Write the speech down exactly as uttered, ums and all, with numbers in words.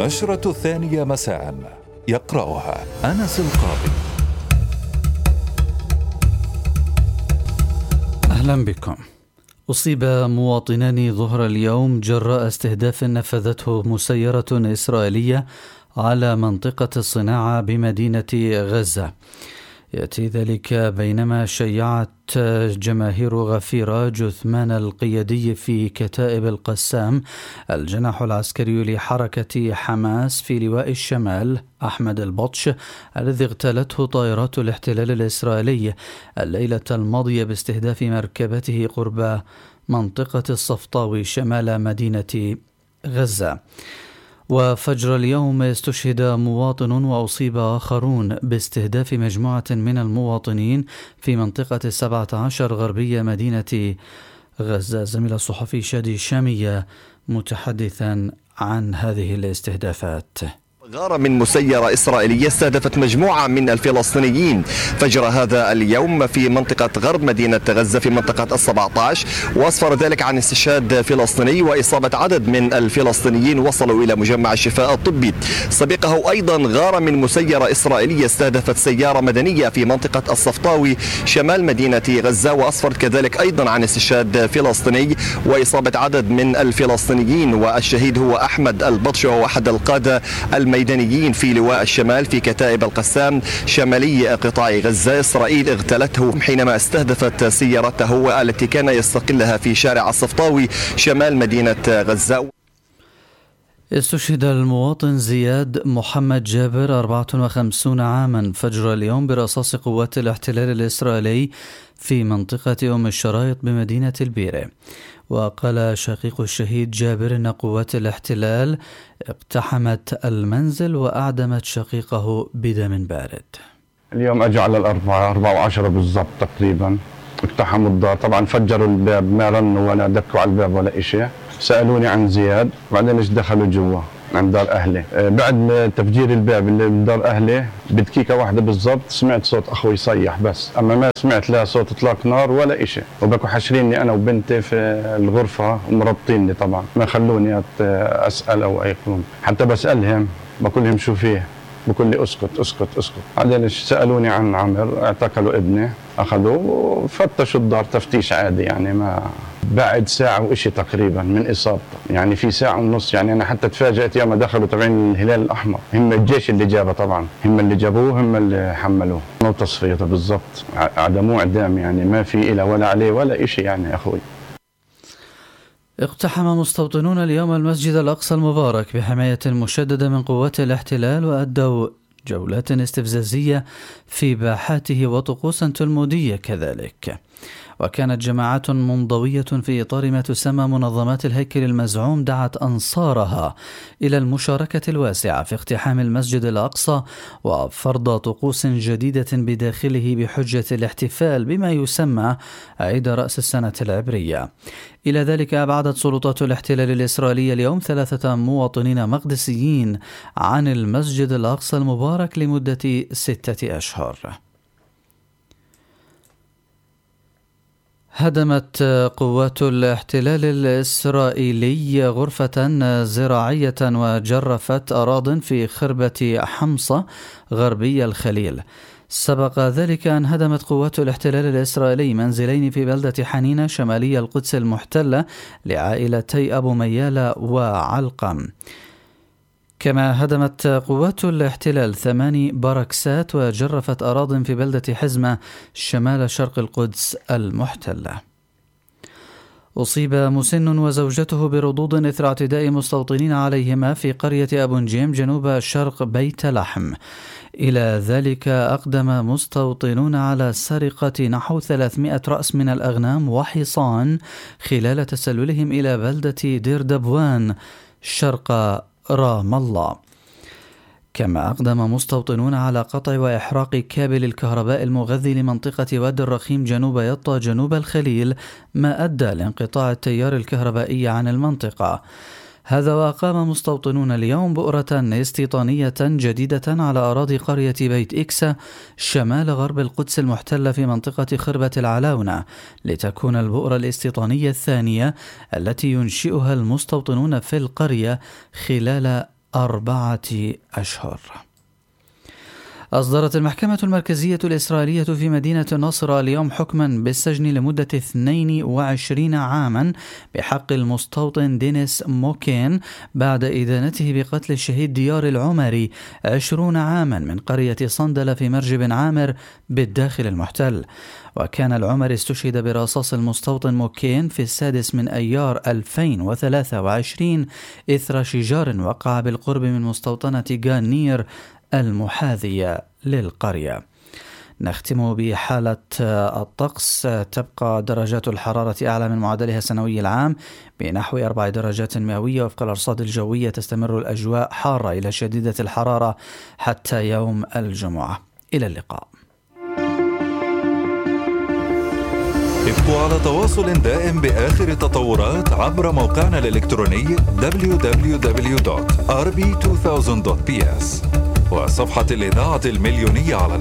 النشرة الثانية مساء، يقرأها أنس القاضي. أهلا بكم. أصيب مواطنان ظهر اليوم جراء استهداف نفذته مسيرة إسرائيلية على منطقة الصناعة بمدينة غزة. يأتي ذلك بينما شيعت جماهير غفيرة جثمان القيادي في كتائب القسام الجناح العسكري لحركة حماس في لواء الشمال أحمد البطش الذي اغتالته طائرات الاحتلال الإسرائيلي الليلة الماضية باستهداف مركبته قرب منطقة الصفطاوي شمال مدينة غزة. وفجر اليوم استشهد مواطن وأصيب آخرون باستهداف مجموعة من المواطنين في منطقة السبعة عشر غربية مدينة غزة. زميل الصحفي شادي الشامية متحدثا عن هذه الاستهدافات. غارة من مسيرة إسرائيلية استهدفت مجموعة من الفلسطينيين فجر هذا اليوم في منطقة غرب مدينة غزة في منطقة السبعة عشر، وأسفر ذلك عن استشهاد فلسطيني وإصابة عدد من الفلسطينيين وصلوا إلى مجمع الشفاء الطبي. سبقه أيضا غارة من مسيرة إسرائيلية استهدفت سيارة مدنية في منطقة الصفطاوي شمال مدينة غزة، وأسفرت كذلك أيضا عن استشهاد فلسطيني وإصابة عدد من الفلسطينيين، والشهيد هو أحمد البطش وهو أحد القادة الميدانيين في لواء الشمال في كتائب القسام شمالي قطاع غزة. إسرائيل اغتالته حينما استهدفت سيارته التي كان يستقلها في شارع الصفطاوي شمال مدينة غزة. استشهد المواطن زياد محمد جابر أربعة وخمسين عاما فجر اليوم برصاص قوات الاحتلال الإسرائيلي في منطقة أم الشرايط بمدينة البيرة. وقال شقيق الشهيد جابر أن قوات الاحتلال اقتحمت المنزل وأعدمت شقيقه بدم بارد. اليوم أجوا على الأربعة أربعة وعشرة بالضبط تقريبا، اقتحموا الدار. طبعا فجروا الباب، ما رنوا ولا دكوا على الباب ولا إشي. سألوني عن زياد، بعدين ايش دخلوا جوا عند دار أهلي. بعد تفجير الباب اللي من دار أهلي بدقيقة واحدة بالضبط سمعت صوت أخوي يصيح بس، أما ما سمعت لا صوت إطلاق نار ولا إشي. وبكوا حشريني أنا وبنتي في الغرفة ومربطيني، طبعا ما خلوني أسأل أو أي قلون. حتى بسألهم بقول لهم شو فيه، بقول لي اسكت اسكت اسكت. بعدين سألوني عن عمر، اعتقلوا ابني أخذوه وفتشوا الدار تفتيش عادي، يعني ما بعد ساعة وإشي تقريبا من إصابته، يعني في ساعة ونص. يعني أنا حتى تفاجأت يوم دخلوا تبعين الهلال الأحمر، هم الجيش اللي جابه، طبعا هم اللي جابوه هم اللي حملوه. مو تصفيته بالضبط، عدموه إعدام، يعني ما في إله ولا عليه ولا إشي يعني يا أخوي. اقتحم مستوطنون اليوم المسجد الأقصى المبارك بحماية مشددة من قوات الاحتلال، وأدوا جولات استفزازية في باحاته وطقوسا تلمودية كذلك. وكانت جماعات منضوية في إطار ما تسمى منظمات الهيكل المزعوم دعت أنصارها إلى المشاركة الواسعة في اقتحام المسجد الأقصى وفرض طقوس جديدة بداخله بحجة الاحتفال بما يسمى عيد رأس السنة العبرية. إلى ذلك أبعدت سلطات الاحتلال الإسرائيلي اليوم ثلاثة مواطنين مقدسيين عن المسجد الأقصى المبارك لمدة ستة أشهر. هدمت قوات الاحتلال الإسرائيلي غرفة زراعية وجرفت أراضٍ في خربة حمصة غربي الخليل. سبق ذلك أن هدمت قوات الاحتلال الإسرائيلي منزلين في بلدة حنينة شمالي القدس المحتلة لعائلتي أبو ميالة وعلقم. كما هدمت قوات الاحتلال ثماني باراكسات وجرفت أراضٍ في بلدة حزمة شمال شرق القدس المحتلة. أصيب مسن وزوجته بردود إثر اعتداء مستوطنين عليهما في قرية أبو نجيم جنوب شرق بيت لحم. إلى ذلك أقدم مستوطنون على سرقة نحو ثلاثمائة رأس من الأغنام وحصان خلال تسللهم إلى بلدة دير دبوان شرق رام الله. كما أقدم مستوطنون على قطع وإحراق كابل الكهرباء المغذي لمنطقة وادي الرخيم جنوب يطا جنوب الخليل، ما أدى لانقطاع التيار الكهربائي عن المنطقة. هذا وأقام مستوطنون اليوم بؤرة استيطانية جديدة على أراضي قرية بيت إكسا شمال غرب القدس المحتلة في منطقة خربة العلاونة، لتكون البؤرة الاستيطانية الثانية التي ينشئها المستوطنون في القرية خلال أربعة أشهر. أصدرت المحكمة المركزية الإسرائيلية في مدينة الناصرة اليوم حكما بالسجن لمدة اثنين وعشرين عاما بحق المستوطن دينيس موكين بعد إدانته بقتل الشهيد ديار العمري عشرون عاما من قرية صندلة في مرجب عامر بالداخل المحتل. وكان العمري استشهد برصاص المستوطن موكين في السادس من أيار ألفين وثلاثة وعشرين إثر شجار وقع بالقرب من مستوطنة غانير المحاذية للقرية. نختم بحالة الطقس. تبقى درجات الحرارة أعلى من معدلها السنوي العام بنحو أربع درجات مئوية وفق الأرصاد الجوية. تستمر الأجواء حارة إلى شديدة الحرارة حتى يوم الجمعة. إلى اللقاء. ابقوا على تواصل دائم بآخر التطورات عبر موقعنا الإلكتروني دبليو دبليو دبليو دوت آر بي ألفين دوت بي إس وصفحة الإذاعة المليونية على